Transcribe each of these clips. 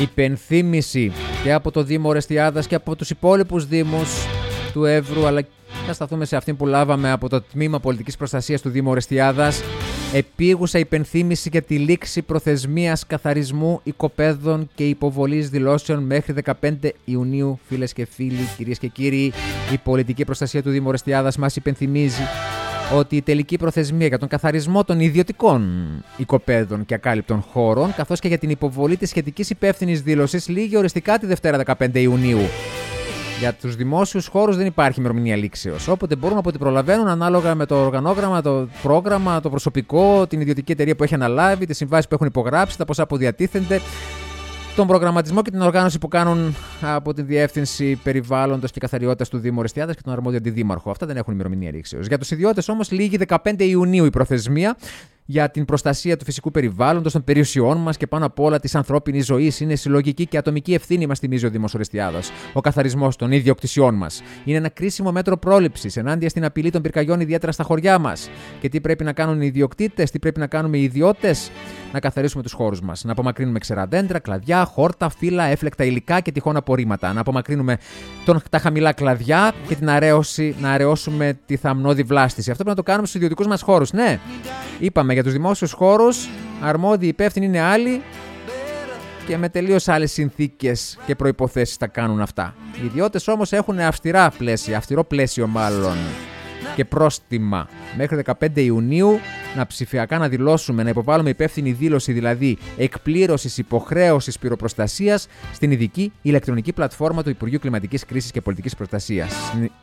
υπενθύμηση και από το Δήμο Ορεστιάδας και από τους υπόλοιπους δήμους του Εύρου, αλλά θα σταθούμε σε αυτήν που λάβαμε από το Τμήμα Πολιτικής Προστασίας του Δήμου Ορεστιάδας. Επίγουσα υπενθύμηση για τη λήξη προθεσμίας καθαρισμού οικοπαίδων και υποβολής δηλώσεων μέχρι 15 Ιουνίου. Φίλες και φίλοι, κυρίες και κύριοι, η Πολιτική Προστασία του Δήμου Ορεστιάδας μας υπενθυμίζει ότι η τελική προθεσμία για τον καθαρισμό των ιδιωτικών οικοπαίδων και ακάλυπτων χώρων, καθώς και για την υποβολή της σχετικής υπεύθυνης δήλωσης, λήγει οριστικά τη Δευτέρα 15 Ιουνίου. Για τους δημόσιους χώρους δεν υπάρχει ημερομηνία λήξεως. Όποτε μπορούν, όποτε προλαβαίνουν, ανάλογα με το οργανόγραμμα, το πρόγραμμα, το προσωπικό, την ιδιωτική εταιρεία που έχει αναλάβει, τις συμβάσεις που έχουν υπογράψει, τα ποσά που διατίθενται, τον προγραμματισμό και την οργάνωση που κάνουν από τη Διεύθυνση Περιβάλλοντος και Καθαριότητας του Δήμου Ορεστιάδας και τον αρμόδιο αντιδήμαρχο. Αυτά δεν έχουν ημερομηνία λήξεως. Για τους ιδιώτες όμως λήγει 15 Ιουνίου η προθεσμία για την προστασία του φυσικού περιβάλλοντος, των περιουσιών μας και πάνω απ' όλα της ανθρώπινης ζωής. Είναι συλλογική και ατομική ευθύνη, μας θυμίζει ο Δήμος Ορεστιάδας. Ο καθαρισμός των ιδιοκτησιών μας είναι ένα κρίσιμο μέτρο πρόληψης ενάντια στην απειλή των πυρκαγιών, ιδιαίτερα στα χωριά μας. Και τι πρέπει να κάνουν οι ιδιοκτήτες, τι πρέπει να κάνουμε οι ιδιώτες? Να καθαρίσουμε τους χώρους μας. Να απομακρύνουμε ξερά δέντρα, κλαδιά, χόρτα, φύλλα, έφλεκτα υλικά και τυχόν απορρίμματα. Να απομακρύνουμε τα χαμηλά κλαδιά και να αραιώσουμε τη θαμνώδη βλάστηση. Αυτό πρέπει να το κάνουμε στους ιδιωτικούς μας χώρους. Ναι, είπαμε για τους δημόσιους χώρους, αρμόδιοι υπεύθυνοι είναι άλλοι και με τελείως άλλες συνθήκες και προϋποθέσεις τα κάνουν αυτά. Οι ιδιώτες όμως έχουν αυστηρό πλαίσιο μάλλον και πρόστιμα. Μέχρι 15 Ιουνίου να ψηφιακά να δηλώσουμε, να υποβάλουμε υπεύθυνη δήλωση, δηλαδή εκπλήρωσης υποχρέωσης πυροπροστασίας στην ειδική ηλεκτρονική πλατφόρμα του Υπουργείου Κλιματικής Κρίσης και Πολιτικής Προστασίας.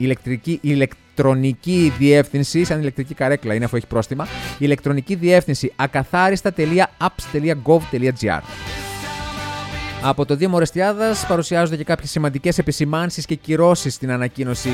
Ηλεκτρονική διεύθυνση, σαν ηλεκτρική καρέκλα είναι αφού έχει πρόστιμα, ηλεκτρονική διεύθυνση ακαθάριστα.apps.gov.gr. Από το Δήμο Ορεστιάδας παρουσιάζονται και κάποιες σημαντικές επισημάνσεις και κυρώσεις στην ανακοίνωση.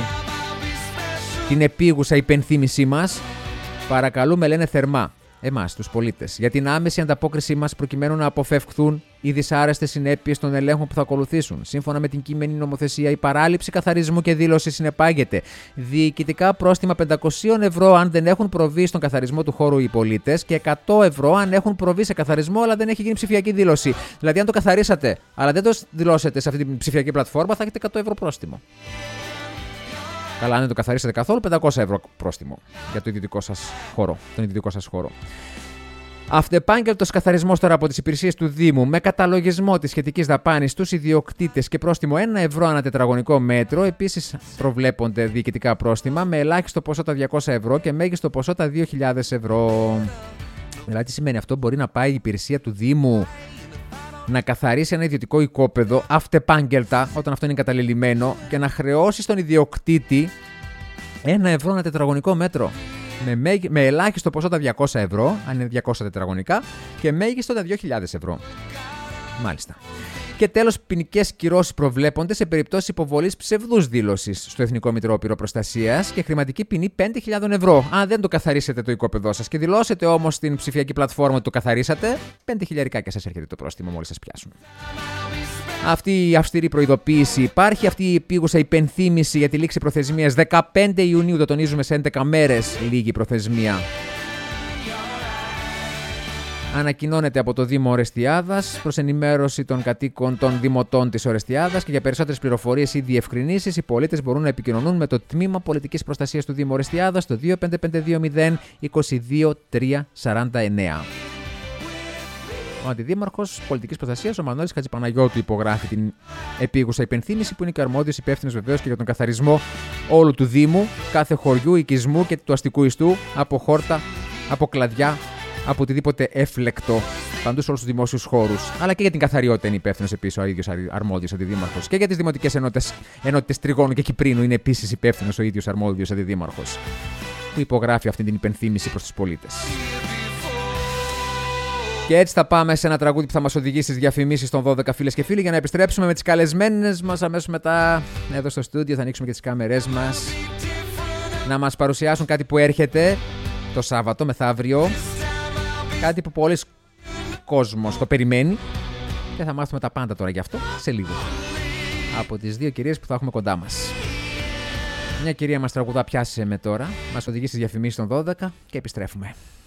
Την επίγουσα υπενθύμησή μας, παρακαλούμε, λένε θερμά εμάς, τους πολίτες, για την άμεση ανταπόκρισή μας προκειμένου να αποφευχθούν οι δυσάρεστες συνέπειες των ελέγχων που θα ακολουθήσουν. Σύμφωνα με την κείμενη νομοθεσία, η παράληψη καθαρισμού και δήλωση συνεπάγεται διοικητικά πρόστιμα 500 ευρώ αν δεν έχουν προβεί στον καθαρισμό του χώρου οι πολίτες και 100 ευρώ αν έχουν προβεί σε καθαρισμό αλλά δεν έχει γίνει ψηφιακή δήλωση. Δηλαδή, αν το καθαρίσατε αλλά δεν το δηλώσετε σε αυτή την ψηφιακή πλατφόρμα, θα έχετε 100 ευρώ πρόστιμο. Καλά, αν δεν το καθαρίσετε καθόλου, 500 ευρώ πρόστιμο για το ιδιωτικό σας χώρο. Αυτεπάγγελτος καθαρισμός τώρα από τις υπηρεσίες του Δήμου με καταλογισμό της σχετικής δαπάνης στους ιδιοκτήτες και πρόστιμο 1 ευρώ ανά τετραγωνικό μέτρο. Επίσης προβλέπονται διοικητικά πρόστιμα με ελάχιστο ποσό τα 200 ευρώ και μέγιστο ποσό τα 2.000 ευρώ. Δηλαδή, τι σημαίνει αυτό? Μπορεί να πάει η υπηρεσία του Δήμου να καθαρίσει ένα ιδιωτικό οικόπεδο αυτεπάγγελτα, όταν αυτό είναι εγκαταλελειμμένο, και να χρεώσει στον ιδιοκτήτη 1 ευρώ ένα τετραγωνικό μέτρο. Με ελάχιστο ποσό τα 200 ευρώ, αν είναι 200 τετραγωνικά, και μέγιστο τα 2.000 ευρώ. Μάλιστα. Και τέλος, ποινικές κυρώσεις προβλέπονται σε περίπτωση υποβολής ψευδούς δήλωσης στο Εθνικό Μητρό Πυροπροστασίας και χρηματική ποινή 5.000 ευρώ. Αν δεν το καθαρίσετε το οικόπεδό σας και δηλώσετε όμως στην ψηφιακή πλατφόρμα ότι το καθαρίσατε, 5.000 και σας έρχεται το πρόστιμο μόλις σας πιάσουν. Αυτή η αυστηρή προειδοποίηση υπάρχει, αυτή η επίγουσα υπενθύμηση για τη λήξη προθεσμίας 15 Ιουνίου, το τονίζουμε, σε 11 μέρες λίγη προθεσμία. Ανακοινώνεται από το Δήμο Ορεστιάδας προς ενημέρωση των κατοίκων των δημοτών της Ορεστιάδας και για περισσότερες πληροφορίες ή διευκρινήσεις οι πολίτες μπορούν να επικοινωνούν με το Τμήμα Πολιτικής Προστασίας του Δήμου Ορεστιάδας στο 25520 22349. Ο Αντιδήμαρχος Πολιτικής Προστασίας, ο Μανώλης Χατζηπαναγιώτου, υπογράφει την επίγουσα υπενθύμηση, που είναι και αρμόδιος υπεύθυνος βεβαίως και για τον καθαρισμό όλου του Δήμου, κάθε χωριού, οικισμού και του αστικού ιστού, από χόρτα, από κλαδιά, από οτιδήποτε έφλεκτο, παντού σε όλους τους δημόσιους χώρους. Αλλά και για την καθαριότητα είναι υπεύθυνος επίσης ο ίδιος αρμόδιος αντιδήμαρχος. Και για τις δημοτικές ενότητες Τριγώνου και Κυπρίνου είναι επίσης υπεύθυνος ο ίδιος αρμόδιος αντιδήμαρχος, που υπογράφει αυτή την υπενθύμηση προς τους πολίτες. Και έτσι θα πάμε σε ένα τραγούδι που θα μας οδηγήσει στις διαφημίσεις των 12, φίλες και φίλοι, για να επιστρέψουμε με τις καλεσμένες μας αμέσως μετά εδώ στο στούντιο. Θα ανοίξουμε και τις κάμερές μας να μας παρουσιάσουν κάτι που έρχεται το Σάββατο μεθαύριο. Κάτι που πολλοί κόσμος το περιμένει και θα μάθουμε τα πάντα τώρα γι' αυτό σε λίγο. Από τις δύο κυρίες που θα έχουμε κοντά μας. Μια κυρία μας τραγουδά, πιάσε με τώρα, μας οδηγεί στις διαφημίσεις των 12 και επιστρέφουμε.